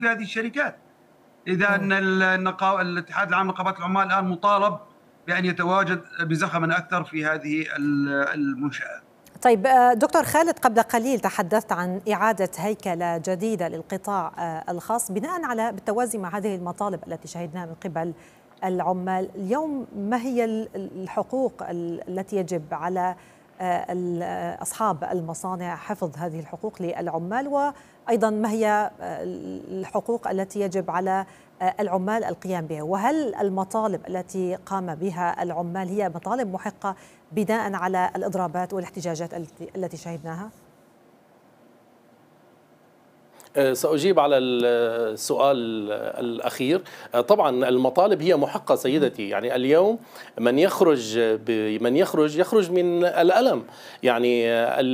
في هذه الشركات. إذا أن الاتحاد العام لنقابات العمال الآن مطالب بأن يتواجد بزخم أكثر في هذه المنشآت. طيب دكتور خالد، قبل قليل تحدثت عن إعادة هيكلة جديدة للقطاع الخاص بناء على بالتوازي مع هذه المطالب التي شهدناها من قبل العمال. اليوم ما هي الحقوق التي يجب على أصحاب المصانع حفظ هذه الحقوق للعمال، وأيضا ما هي الحقوق التي يجب على العمال القيام بها؟ وهل المطالب التي قام بها العمال هي مطالب محقة بناء على الإضرابات والاحتجاجات التي شهدناها؟ سأجيب على السؤال الأخير. طبعا المطالب هي محقة سيدتي، يعني اليوم من يخرج يخرج من الألم. يعني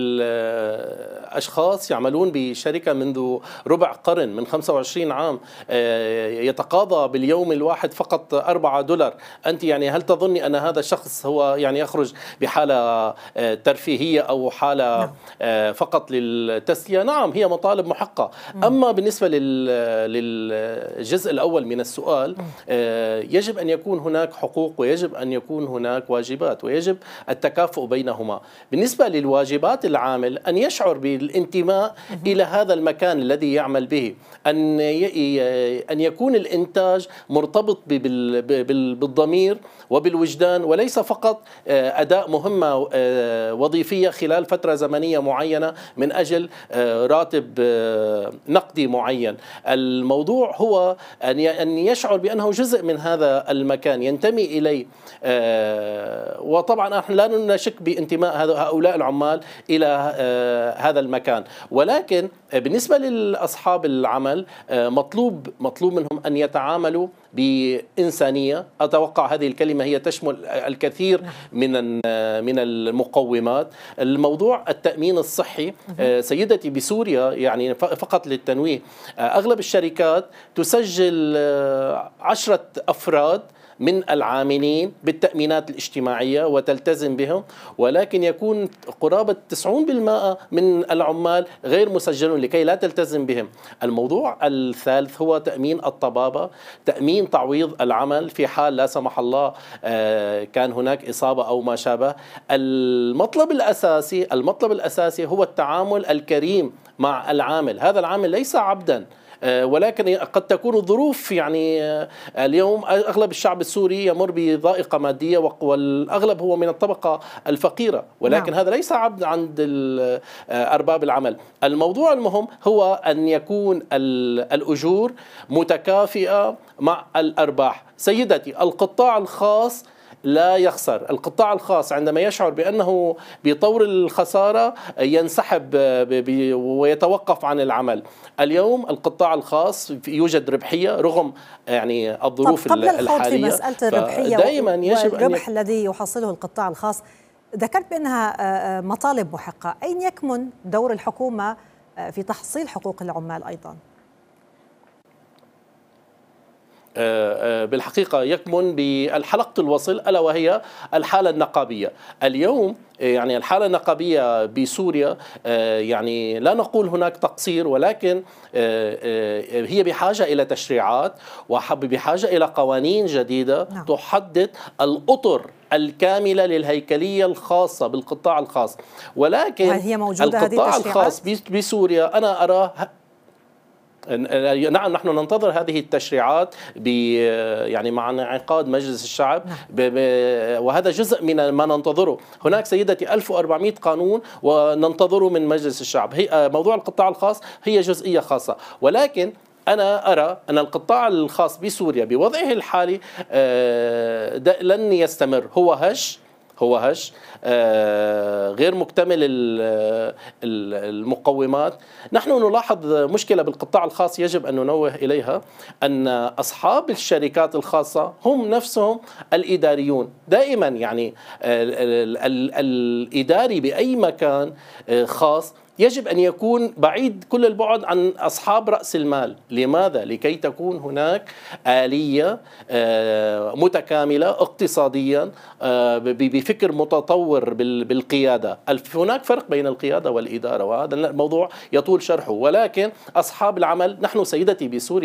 الأشخاص يعملون بشركة منذ ربع قرن، من 25 عام، يتقاضى باليوم الواحد فقط $4. أنت يعني هل تظني أن هذا الشخص هو يعني يخرج بحالة ترفيهية أو حالة فقط للتسلية؟ نعم، هي مطالب محقة. أما بالنسبة للجزء الأول من السؤال، يجب أن يكون هناك حقوق ويجب أن يكون هناك واجبات ويجب التكافؤ بينهما. بالنسبة للواجبات العامل أن يشعر بالانتماء إلى هذا المكان الذي يعمل به، أن يكون الإنتاج مرتبط بالضمير وبالوجدان، وليس فقط أداء مهمة وظيفية خلال فترة زمنية معينة من أجل راتب نقدي معين. الموضوع هو أن يشعر بأنه جزء من هذا المكان ينتمي إليه. وطبعا نحن لا نشك بانتماء هؤلاء العمال إلى هذا المكان، ولكن بالنسبة لأصحاب العمل مطلوب منهم أن يتعاملوا بإنسانية. أتوقع هذه الكلمة هي تشمل الكثير من المقومات. الموضوع التأمين الصحي سيدتي بسوريا، يعني فقط للتنويه، أغلب الشركات تسجل 10 أفراد من العاملين بالتأمينات الاجتماعية وتلتزم بهم، ولكن يكون قرابة 90% من العمال غير مسجلون لكي لا تلتزم بهم. الموضوع الثالث هو تأمين الطبابة، تأمين تعويض العمل في حال لا سمح الله كان هناك إصابة أو ما شابه. المطلب الأساسي هو التعامل الكريم مع العامل. هذا العامل ليس عبدا، ولكن قد تكون الظروف، يعني اليوم أغلب الشعب السوري يمر بضائقة مادية والأغلب هو من الطبقة الفقيرة، ولكن هذا ليس عبد عند أرباب العمل. الموضوع المهم هو أن يكون الأجور متكافئة مع الأرباح. سيدتي، القطاع الخاص لا يخسر. القطاع الخاص عندما يشعر بأنه بطور الخسارة ينسحب ويتوقف عن العمل. اليوم القطاع الخاص يوجد ربحية رغم يعني الظروف قبل الحالية. الخوض في مسألة الربحية دائما يجب والربح الذي يحصله القطاع الخاص، ذكرت بأنها مطالب محقة. أين يكمن دور الحكومة في تحصيل حقوق العمال أيضا؟ بالحقيقة يكمن بالحلقة الوصل، ألا وهي الحالة النقابية. اليوم يعني الحالة النقابية بسوريا، يعني لا نقول هناك تقصير، ولكن هي بحاجة إلى تشريعات وبحاجة إلى قوانين جديدة تحدد الأطر الكاملة للهيكلية الخاصة بالقطاع الخاص. ولكن هي موجودة القطاع الخاص بسوريا أنا أراه، نعم، نحن ننتظر هذه التشريعات يعني مع انعقاد مجلس الشعب، وهذا جزء من ما ننتظره. هناك سيدتي 1400 قانون وننتظره من مجلس الشعب. هي موضوع القطاع الخاص هي جزئية خاصة، ولكن أنا أرى أن القطاع الخاص بسوريا بوضعه الحالي لن يستمر. هو هش غير مكتمل المقومات. نحن نلاحظ مشكلة بالقطاع الخاص يجب أن ننوه إليها، أن أصحاب الشركات الخاصة هم نفسهم الإداريون. دائما يعني الإداري بأي مكان خاص يجب أن يكون بعيد كل البعد عن أصحاب رأس المال. لماذا؟ لكي تكون هناك آلية متكاملة اقتصاديا بفكر متطور بالقيادة. هناك فرق بين القيادة والإدارة، وهذا الموضوع يطول شرحه. ولكن أصحاب العمل، نحن سيدتي بسوريا